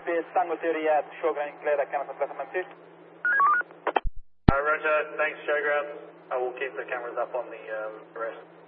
base Tango 30 at showground clear, that camera from two. Roger, thanks showground. I will keep the cameras up on the rest.